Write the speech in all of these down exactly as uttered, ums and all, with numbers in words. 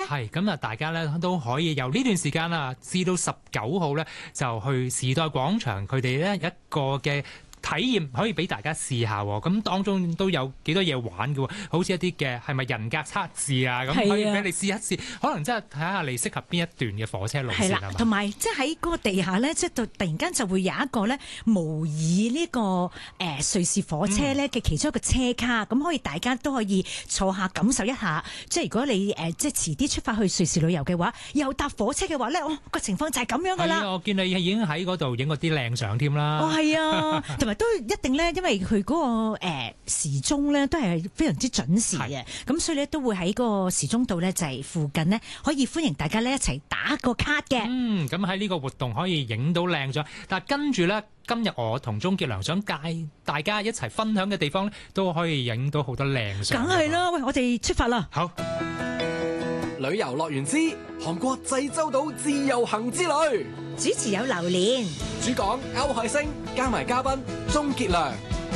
係咁啊，大家咧都可以由呢段時間啊至到十九號咧，就去時代廣場，佢哋咧一個嘅體驗可以俾大家試下喎，咁當中都有幾多嘢玩嘅喎，好似一啲嘅係咪人格測試啊，咁可以俾你試一試，可能真係睇下你適合邊一段嘅火車路線係嘛？ 同埋即係喺嗰個地下咧，即係突然間就會有一個咧模擬呢個誒瑞士火車咧嘅其中一個車卡，咁、嗯、可以大家都可以坐下感受一下。即係如果你誒即係遲啲出發去瑞士旅遊嘅話，又搭火車嘅話咧，哦個情況就係咁樣噶啦。 我見你已經喺嗰度影過啲靚相添啦。 哦，係啊，同埋都一定咧，因為佢嗰、那個誒、呃、時鐘咧都係非常之準時嘅，咁所以咧都會喺嗰個時鐘度咧就係、是、附近呢，可以歡迎大家咧一齊打個卡嘅。 嗯，咁喺呢個活動可以影到靚相，但係跟住咧，今日我同鍾傑良想帶大家一齊分享嘅地方咧，都可以影到好多靚相。 梗係啦，喂，我哋出發啦！ 好， 旅遊樂園之韓國濟州島自由行之旅， 主持有榴蓮， 主講歐海星，加埋嘉賓鍾傑良。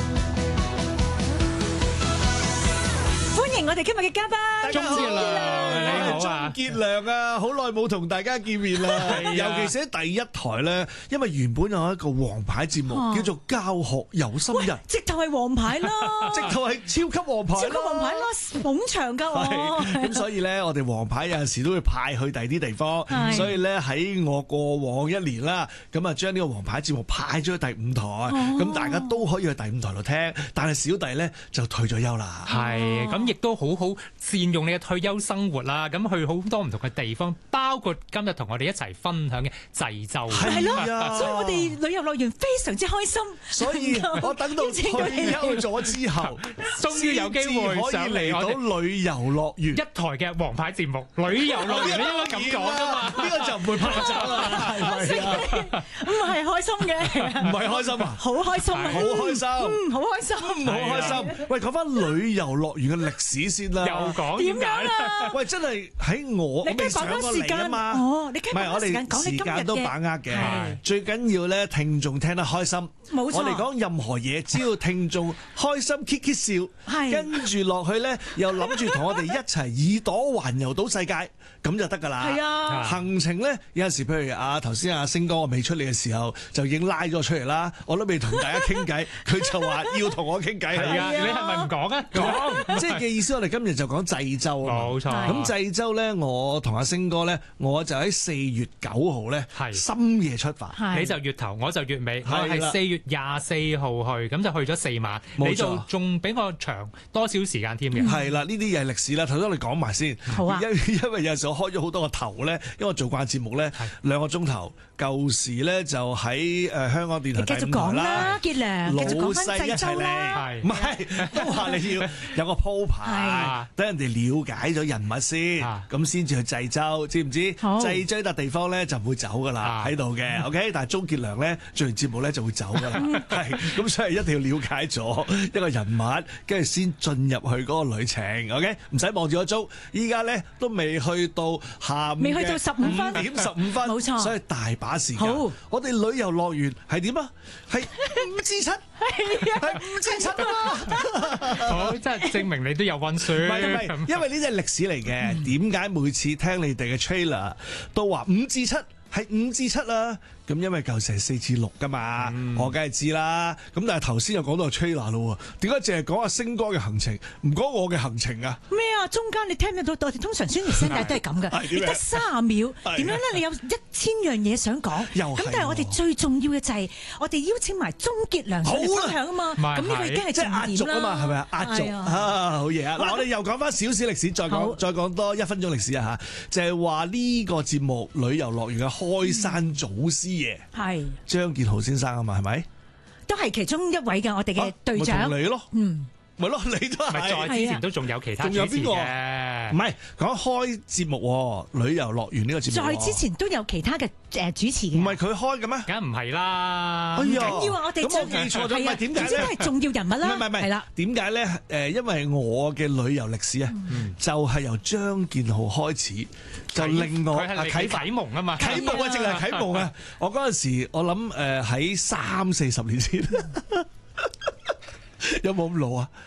歡迎我哋今日嘅嘉賓鍾傑良，你好啊！ 鍾傑良啊，好耐冇同大家見面啦，尤其是喺第一台咧，因為原本有一個王牌節目、啊、叫做教學有心人， 直頭係王牌啦， 直頭係超級王牌， 超級王牌啦，捧場噶我。 咁所以咧，我哋王牌有陣時都會派去第二啲地方，所以咧喺我過往一年啦，咁啊將呢個王牌節目派咗去第五台，咁、哦、大家都可以去第五台度聽，但係小弟咧就退咗休啦。 係，咁亦都好好善用你嘅退休生活啦，咁去好多唔同嘅地方，包括今日同我哋一齊分享嘅濟州。 係咯，所以我哋旅遊樂園非常之開心。 所以我等到退休咗之後， 終於有機會可以嚟到旅遊樂園一台嘅王牌節目旅遊樂園，你應該咁講㗎嘛？ 呢個就唔會拍走啦，係咪啊？ 唔係開心嘅， 唔係開心啊， 好開心啊， 好開心， 嗯，好開心， 好開心。喂，講翻旅遊樂園嘅歷史先啦， 又講點樣啊？ 喂，真係喺我你未上過嚟啊嘛？ 哦，你唔係我哋時間都把握嘅，最緊要咧聽眾聽得開心。 冇錯， 我哋講任何嘢，只要聽眾開心 ，K K 笑，跟住落去咧，又諗住同我哋一齊耳朵環遊到世界，咁就得㗎啦。係啊，行程咧有陣時，譬如啊頭先阿星哥我未出嚟嘅時候，就已經拉咗出嚟啦。我都未同大家傾偈，佢就話要同我傾偈。 係啊，你係咪唔講啊？ 講，即係嘅意思。我哋今日就講濟州啊， 冇錯。 咁濟州咧，我同阿星哥咧，我就喺四月九號咧，深夜出發。 你就月頭，我就月尾，我係四月廿四號去，咁就去咗四晚。你就仲比我長多少時間添嘅？ 係啦，呢啲嘢係歷史啦。頭先我哋講埋先。 好啊。 因因為有陣時我開咗好多個頭咧，因為我做慣節目咧，兩個鐘頭。舊時咧就喺誒香港電台第五台啦。 傑良， 老細一齊嚟，唔係都話你要有個鋪排，等人哋了解咗人物先，咁先至去濟州，知唔知？濟州笪地方咧就唔會走噶啦，喺度嘅 ，OK。但係鍾傑良咧做完節目咧就會走噶啦，係咁，所以一定要了解咗一個人物，跟住先進入去嗰個旅程 ，OK。唔使望住個鐘，依家咧都未去到下午， 未去到十五分， 五點十五分，冇錯，所以大把時間。好，我哋旅遊樂園係點啊？係五至七，係係五至七啊！ 好，真係證明你都有溫書。 唔係唔係，因為呢啲係歷史嚟嘅。點解每次聽你哋嘅 trailer 都話五至七？係五至七啦，咁因為舊時係四至六噶嘛，嗯、我梗係知啦。咁但係頭先又講到 trailer 咯，點解淨係講阿星哥嘅行程，唔講我嘅行程啊？ 咩啊？中間你聽唔聽到？我哋通常宣傳聲帶都係咁噶，你得三十秒，點樣咧？你有一千樣嘢想講，咁但係我哋最重要嘅就係我哋邀請埋鍾傑良上嚟分享啊嘛。咁呢個已經係重點啦，係嘛？係咪啊？壓軸啊，好嘢啊！嗱，我哋又講翻少少歷史，再講再講多一分鐘歷史啊嚇，就係話呢個節目旅遊樂園嘅開山祖師爺係張建豪先生啊嘛，係咪？都係其中一位嘅，我哋嘅隊長。你咯，嗯。咪咯，你都係。 在之前都仲有其他主持嘅， 唔係講開節目旅遊樂園呢個節目。 在之前都有其他嘅誒主持嘅。 唔係佢開嘅咩？ 梗唔係啦。 唔緊要啊，我哋咁我記錯咗，唔係點解咧？ 總之都係重要人物啦。 唔係唔係，係啦。點解咧？誒，因為我嘅旅遊歷史啊，就係由張建豪開始，就令我啟啟蒙啊嘛。啟蒙啊，淨係啟蒙啊！我嗰陣時，我諗誒喺三四十年前。有冇咁老啊？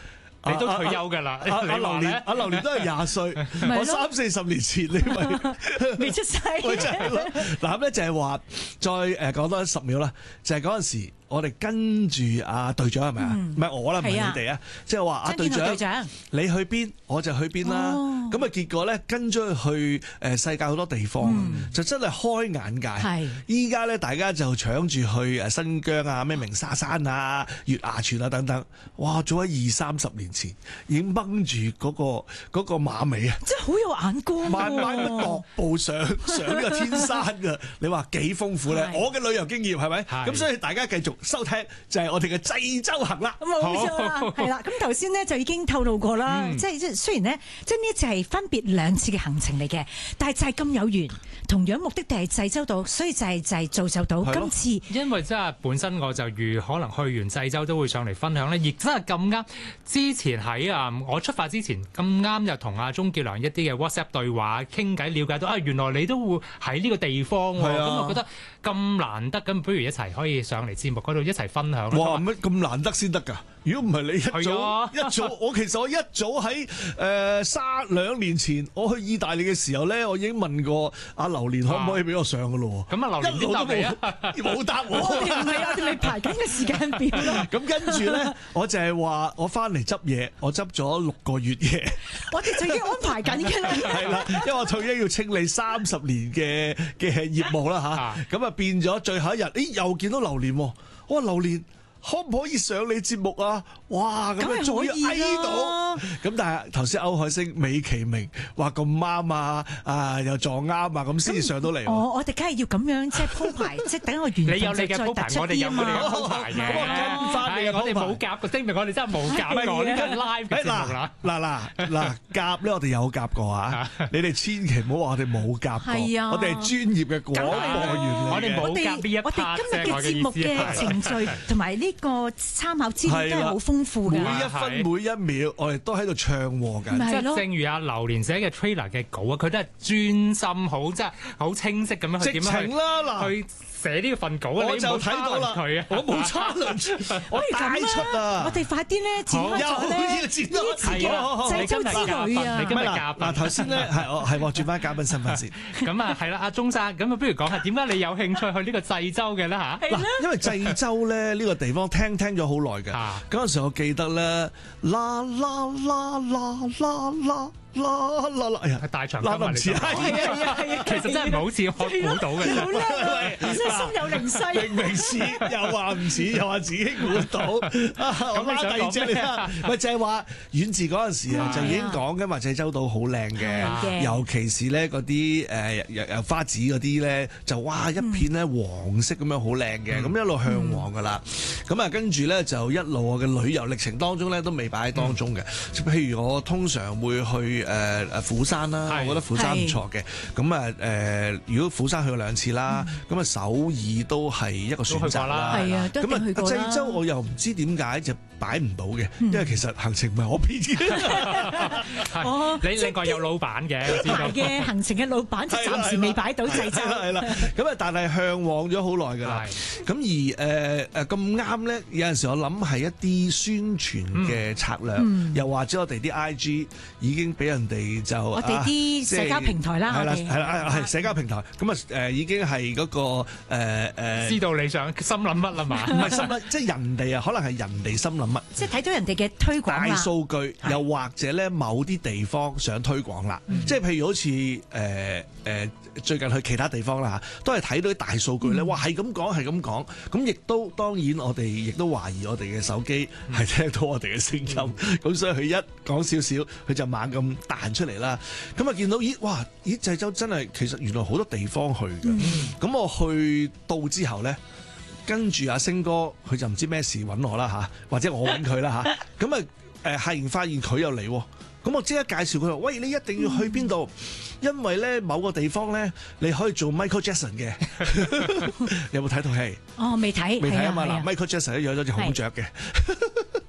你都退休㗎啦。 阿阿榴蓮，阿榴蓮都係廿歲，我三四十年前你咪未出世。 嗱咁咧就係話，再誒講多十秒啦，就係嗰陣時。我哋跟住阿隊長係咪啊？唔係我啦，唔係你哋啊！即係話阿隊長，你去邊我就去邊啦。咁啊結果咧跟咗去誒世界好多地方，就真係開眼界。依家咧大家就搶住去誒新疆啊、咩鳴沙山啊、月牙泉啊等等。哇！早喺二三十年前已經掹住嗰個嗰個馬尾啊！ 真係好有眼光， 慢慢咁踱步上上呢個天山㗎。你話幾豐富咧？我嘅旅遊經驗係咪？咁所以大家繼續收聽就係我哋嘅濟州行啦， 冇錯啦，係啦。咁頭先咧就已經透露過啦，嗯、即係即係雖然咧，即係呢一次係分別兩次嘅行程嚟嘅，但係就係咁有緣，同樣目的地係濟州島，所以就係就係造就到今次。 因為真係本身我就預可能去完濟州都會上嚟分享咧，亦真係咁啱。之前喺啊我出發之前咁啱又同阿鍾傑良一啲嘅 WhatsApp 對話傾偈，了解到啊原來你都會喺呢個地方喎，咁我覺得咁難得，咁不如一齊可以上嚟節目嗰度一齊分享。 哇！乜咁難得先得㗎？如果唔係你一早、啊、一早，我其實我一早喺誒三兩年前我去意大利嘅時候咧，我已經問過阿榴蓮可唔可以俾我上㗎咯喎。咁啊，榴蓮點答你啊？冇答我。 我哋唔係我哋未排緊嘅時間表咯。 咁跟住咧，我就係話我翻嚟執嘢，我執咗六個月嘢。我哋就已經安排緊㗎啦。 係啦，因為我退休要清理三十年嘅嘅業務啦吓，咁啊變咗最後一日，咦又見到榴蓮喎。我話榴蓮可唔可以上你節目啊？哇！咁啊，終於嗌到咁，但係頭先歐海星美其名話咁啱啊，啊又撞啱啊，咁先至上到嚟。 我我哋梗係要咁樣即係鋪排，即係等個緣分再突出啲啊嘛。 我哋有我哋嘅鋪排嘅， 跟翻你嘅鋪排。 我哋冇夾個聲明，我哋真係冇夾過呢個 live 嘅節目啦。 嗱嗱嗱夾咧，我哋有夾過啊！你哋千祈唔好話我哋冇夾過。係啊，我哋係專業嘅廣播員嚟嘅。 我哋冇夾呢一 part 我哋今日嘅節目嘅程序同埋呢個參考資料都係好豐富嘅， 每一分每一秒我哋都喺度唱和緊。 即係正如阿榴蓮寫嘅 trailer 嘅稿啊，佢都係專心好，即係好清晰咁樣去點樣去啦去寫呢份稿啊！ 我就睇到啦，佢啊，我冇差輪，我帶出啊！ 我哋快啲咧展開咗咧呢個節目，濟州之旅啊！ 你今日嘉賓嗱頭先咧係我係我轉翻嘉賓身份先。 咁啊係啦，阿鐘生，咁啊不如講下點解你有興趣去呢個濟州嘅咧嚇？ 嗱，因為濟州咧呢個地方聽聽咗好耐嘅，嗰陣時我記得咧，啦啦啦啦啦啦。啦啦啦！哎呀， 大長今日嚟，係啊係啊，其實真係唔好似我估到嘅， 好叻，真係心有靈犀。 明明似又話唔似，又話自己估到。咁你想講咩啊？咪就係話遠志嗰陣時啊，就已經講緊話濟州島好靚嘅，尤其是咧嗰啲誒又又花紙嗰啲咧，就哇一片咧黃色咁樣好靚嘅，咁一路向黃噶啦。咁啊跟住咧就一路我嘅旅遊歷程當中咧都未擺喺當中嘅。譬如我通常會去。誒誒釜山啦，我覺得釜山唔錯嘅。咁啊誒，如果釜山去過兩次啦，咁啊首爾都係一個選擇啦。 係啊，都去過啦。 咁啊濟州我又唔知點解就擺唔到嘅，因為其實行程唔係我編嘅。 哦，你另外有老闆嘅，我知道嘅行程嘅老闆就暫時未擺到濟州。 係啦，咁啊但係嚮往咗好耐㗎啦。咁而誒誒咁啱咧，有陣時我諗係一啲宣傳嘅策略，又或者我哋啲 I G 已經俾人。人哋就我哋啲社交平台啦， 係啦係啦係社交平台，咁啊誒已經係嗰個誒誒知道你想心諗乜啦嘛？ 唔係心諗，即係人哋啊，可能係人哋心諗乜？ 即係睇到人哋嘅推廣啦。 大數據又或者咧某啲地方想推廣啦，即係譬如好似誒誒最近去其他地方啦嚇，都係睇到啲大數據咧，哇係咁講係咁講，咁亦都當然我哋亦都懷疑我哋嘅手機係聽到我哋嘅聲音，咁所以佢一講少少，佢就猛咁彈出嚟啦。咁啊見到咦哇咦濟州真係其實原來好多地方去嘅，咁我去到之後咧，跟住阿星哥佢就唔知咩事揾我啦嚇，或者我揾佢啦嚇，咁啊誒係然發現佢又嚟喎。咁我即刻介紹佢話：喂，你一定要去邊度？因為咧某個地方咧，你可以做 Michael Jackson 嘅。有冇睇套戲？ 哦，未睇， 未睇啊嘛！嗱，Michael Jackson 咧養咗隻孔雀嘅。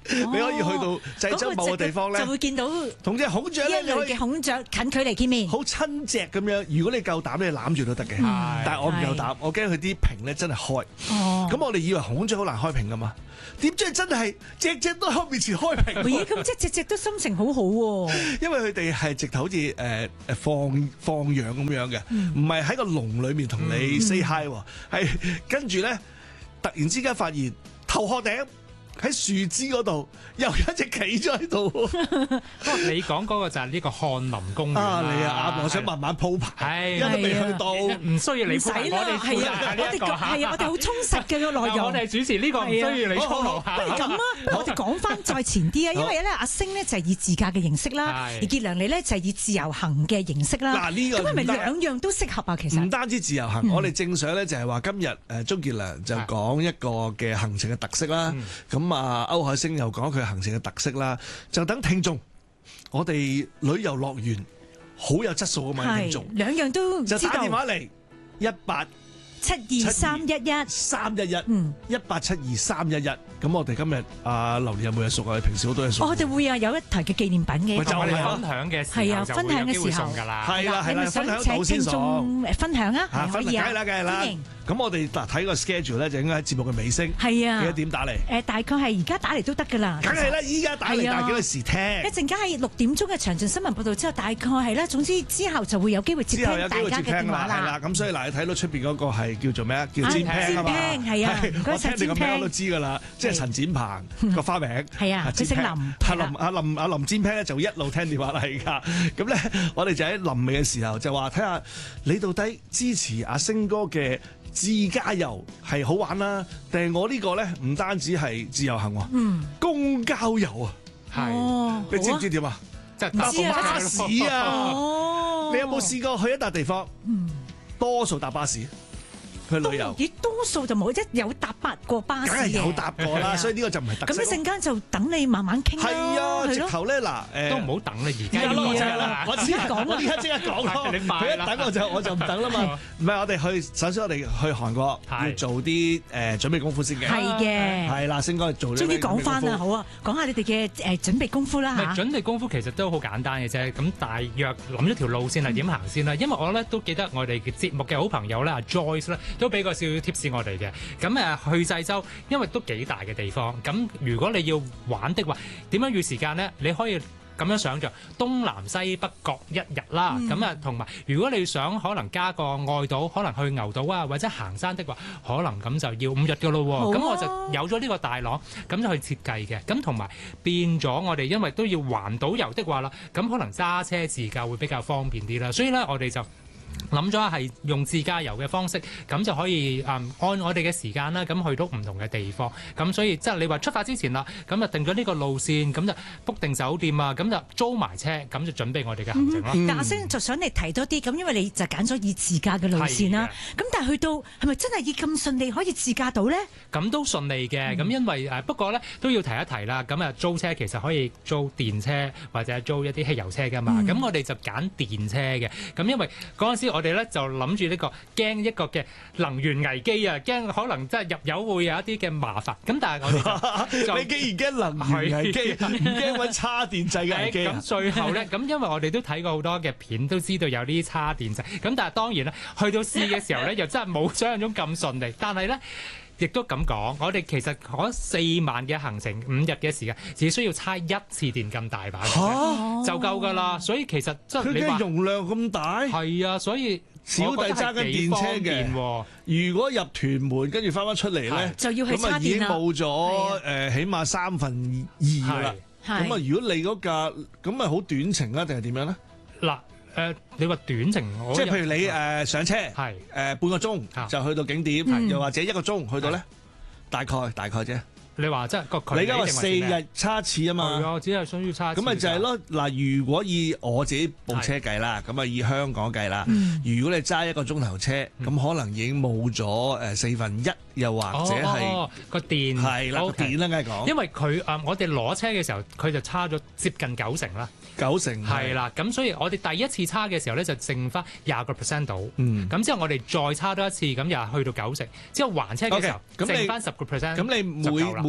你可以去到濟州某個地方咧， 就會見到同隻孔雀咧， 一類嘅孔雀近距離見面， 好親隻咁樣。如果你夠膽，你攬住都得嘅。但係我唔夠膽，我驚佢啲屏咧真係開。咁我哋以為孔雀好難開屏噶嘛？點知真係隻隻都喺面前開屏。 咦？咁即係隻隻都心情好好喎。因為佢哋係直頭好似誒誒放放養咁樣嘅，唔係喺個籠裏面同你 say hi 喎，係跟住咧突然之間發現頭殼頂喺樹枝嗰度又有一隻企咗喺度。不過你講嗰個就係呢個翰林公園啊！你啊，我想慢慢鋪排，因為未去到， 唔需要你鋪排。我哋係啊，我哋係啊，我哋好充實嘅個內容。我哋主持呢個唔需要你操勞。 不如咁啊，我哋講翻再前啲啊，因為咧阿星咧就係以自駕嘅形式啦，而傑良你咧就係以自由行嘅形式啦。 嗱呢個咁係咪兩樣都適合啊？其實唔單止自由行，我哋正想咧就係話今日誒鍾傑良就講一個嘅行程嘅特色啦。咁啊歐海星又講佢行程嘅特色啦，就等聽眾，我哋旅遊樂園好有質素啊嘛，聽眾兩樣都就打電話嚟一八七二三一一三一一，嗯，一八七二三一一。咁我哋今日阿榴蓮有冇嘢送啊？平時好多嘢送。 我哋會啊有一台嘅紀念品嘅， 就我哋分享嘅時候就會有機會送㗎啦。 係啦係啦，分享到先送。 分享啊，可以啊。 梗係啦梗係啦。咁我哋嗱睇個 schedule 咧，就應該喺節目嘅尾聲。 係啊。 幾多點打嚟？ 誒，大概係而家打嚟都得㗎啦。 梗係啦，依家打嚟，但係幾多時聽？ 一陣間係六點鐘嘅詳盡新聞報導之後，大概係啦。總之之後就會有機會接聽大家嘅電話啦。 係啦，咁所以嗱，你睇到出邊嗰個係叫做咩啊？叫展鵬啊嘛。 係啊， 我聽你個名我都知㗎啦，即係陳展鵬個花名。 係啊，佢姓林。 阿林阿林阿林展鵬咧就一路聽電話啦，而家咁咧，我哋就喺臨尾嘅時候就話睇下你到底支持阿星哥嘅自駕遊係好玩啦，定係我呢個咧唔單止係自由行喎，嗯，公交遊啊，係，你知唔知點啊？即係搭巴士啊！你有冇試過去一笪地方？嗯，多數搭巴士。去旅遊， 咦？多數就冇，一有搭八過巴士嘅， 梗係有搭過啦，所以呢個就唔係特色。 咁一陣間就等你慢慢傾啦。 係啊，直頭咧嗱，誒都唔好等啦，而家啦，我即刻講，我依家即刻講咯。佢一等我就我就唔等啦嘛。唔係，我哋去首先我哋去韓國要做啲誒準備功夫先嘅。 係嘅， 係啦，先該做。 終於講翻啦，好啊，講下你哋嘅誒準備功夫啦嚇。 準備功夫其實都好簡單嘅啫，咁大約諗咗條路線係點行先啦。因為我咧都記得我哋嘅節目嘅好朋友咧，阿 Joyce 咧都俾個少少 tips 我哋嘅。咁誒去濟州，因為都幾大嘅地方，咁如果你要玩的話，點樣預時間咧？你可以咁樣想像東南西北各一日啦。咁啊、嗯，同埋如果你想可能加個外島，可能去牛島啊，或者行山的話，可能咁就要五日㗎咯喎。咁、啊、我就有咗呢個大綱，咁就去設計嘅。咁同埋變咗我哋，因為都要環島遊的話啦，咁可能揸車自駕會比較方便啲啦。所以咧，我哋就諗咗係用自駕遊嘅方式，咁就可以誒、嗯、按我哋嘅時間啦，咁去到唔同嘅地方。咁所以即係你話出發之前啦，咁就定咗呢個路線，咁就 book 定酒店啊，咁就租埋車，咁就準備我哋嘅行程啦。 嗯、但阿星就想你提多啲，咁因為你就揀咗以自駕嘅路線啦。咁的但係去到係咪真係以咁順利可以自駕到咧？咁都順利嘅，咁、嗯、因為誒不過咧都要提一提啦。咁啊租車其實可以租電車或者租一啲汽油車㗎嘛。咁、嗯、我哋就揀電車嘅。咁因為嗰陣時我哋咧就諗住呢個驚一個嘅能源危機啊，驚可能即係入油會有一啲嘅麻煩。咁但係我哋就你既然驚能源危機，唔驚揾叉電掣嘅危機。 咁最後咧，咁因為我哋都睇過好多嘅片，都知道有啲叉電掣。咁但係當然啦，去到試嘅時候咧，又真係冇想象中咁順利。但係咧，亦都咁講，我哋其實嗰四晚嘅行程，五日嘅時間，只需要叉一次電咁大把， 啊、 就夠㗎啦。所以其實即係你話容量咁大， 係啊，所以小弟揸緊電車嘅，如果入屯門跟住翻返出嚟咧， 就要去叉電啦。咁啊已經冇咗誒，起碼三分二啦。咁啊，如果你嗰架咁咪好短程啊，定係點樣咧？ 嗱。誒，你話短程， 即係譬如你誒上車，係誒半個鐘就去到景點，又或者一個鐘去到咧，大概大概啫。你話即係個距離，你而家話四日叉次啊嘛，係啊，只係需要叉次。咁咪就係咯。嗱，如果以我自己部車計啦，咁啊以香港計啦，如果你揸一個鐘頭車，咁可能已經冇咗誒四分一，又或者係個電係啦，個電啦，梗係講。因為佢誒，我哋攞車嘅時候，佢就差咗接近九成啦。九成係啦，咁所以我哋第一次叉嘅時候咧，就剩翻廿個 percent 到。嗯，咁之後我哋再叉多一次，咁又去到九成。之後還車嘅時候，剩翻十個 percent。咁你每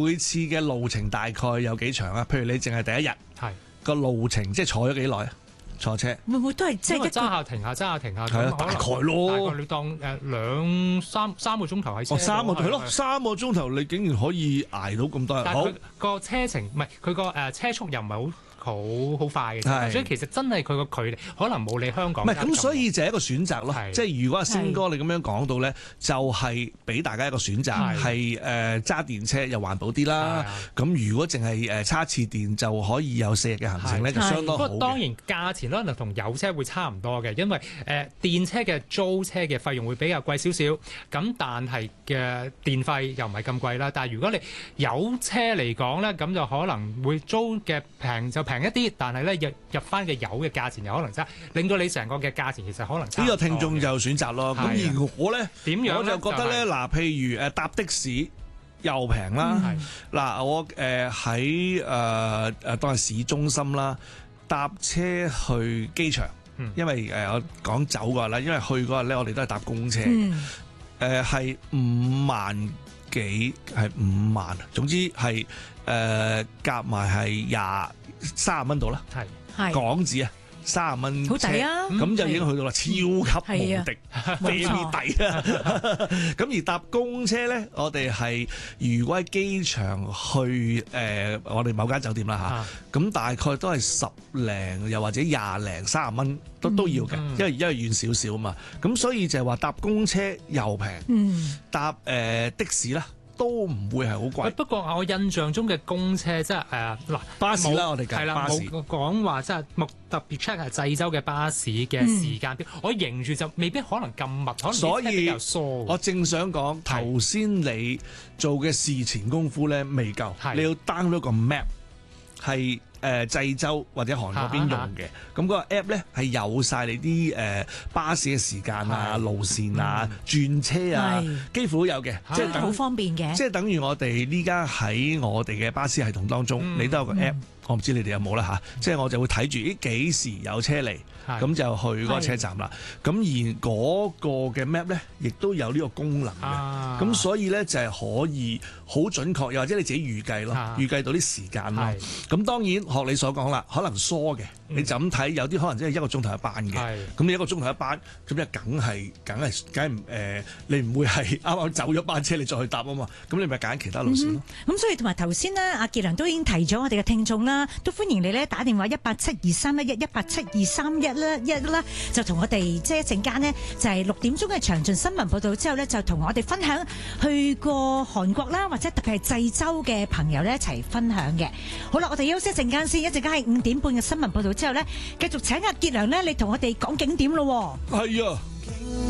每次嘅路程大概有幾長啊？譬如你淨係第一日係個路程，即係坐咗幾耐啊？坐車會唔會都係即係一揸下停下揸下停下係啊？大概咯， 大概你當誒兩三三個鐘頭喺車。 哦，三個係咯，三個鐘頭你竟然可以捱到咁多日。好， 個車程唔係佢個誒車速又唔係好。好好快嘅，所以其實真係佢個距離可能冇你香港。 唔係咁，所以就係一個選擇咯。即係如果阿星哥你咁樣講到咧，就係俾大家一個選擇，係誒揸電車又環保啲啦。咁如果淨係誒叉次電就可以有四日嘅行程咧，就相當好。不過當然價錢可能同油車會差唔多嘅，因為誒電車嘅租車嘅費用會比較貴少少。咁但係嘅電費又唔係咁貴啦。但係如果你油車嚟講咧，咁就可能會租嘅平就平一啲，但係咧入入翻嘅油嘅價錢又可能差，令到你成個嘅價錢其實可能差。呢個聽眾就選擇咯。咁而我咧點樣我就覺得咧，嗱，譬如誒搭的士又平啦。嗱，我誒喺誒誒當係市中心啦，搭車去機場，因為誒我講走嗰日啦，因為去嗰日咧我哋都係搭公車，誒係五萬幾，係五萬，總之係誒夾埋係廿。三十蚊度啦，係港紙啊，三十蚊，好抵啊！咁就已經去到啦，超級無敵，非常抵啊！咁而搭公車咧，我哋係如果喺機場去誒我哋某間酒店啦嚇，咁大概都係十零又或者廿零三十蚊都都要嘅，因為因為遠少少啊嘛，咁所以就係話搭公車又平，搭誒的士啦。都唔會係好貴。不過我印象中嘅公車即係誒嗱巴士啦，我哋係啦冇講話即係目特別 check 係濟州嘅巴士嘅時間表，嗯、我認住就未必可能咁密，可能啲車比較疏。我正想講頭先你做嘅事前功夫咧未夠，你要 download 個 map 係。誒濟州或者韓國邊用嘅，咁嗰個 app 咧係有晒你啲誒巴士嘅時間啊、路線啊、轉車啊，幾乎都有嘅，即係好方便嘅。即係等於我哋呢家喺我哋嘅巴士系統當中，你都有個 app，我唔知你哋有冇啦嚇。即係我就會睇住咦幾時有車嚟，咁就去嗰個車站啦。咁而嗰個嘅 map 咧，亦都有呢個功能嘅。咁所以咧就係可以好準確，又或者你自己預計咯，預計到啲時間咯。咁當然。學你所講啦，可能疏嘅，你就咁睇，有啲可能真係一個鐘頭一班嘅，咁你一個鐘頭一班，咁就梗係梗係梗係唔誒，你唔會係啱啱走咗班車你再去搭啊嘛，咁你咪揀其他路線咯。咁、嗯、所以同埋頭先呢，阿傑良都已經提咗我哋嘅聽眾啦，都歡迎你咧打電話一八七二三一一一八七二三一啦一啦，就同我哋即係一陣間呢，就係六點鐘嘅詳盡新聞報導之後呢，就同我哋分享去過韓國啦，或者特別係濟州嘅朋友咧一齊分享嘅。好啦，我哋休息一陣間。先一陣間係五點半嘅新聞報道之後咧，繼續請阿傑良咧，你同我哋講景點咯。係啊。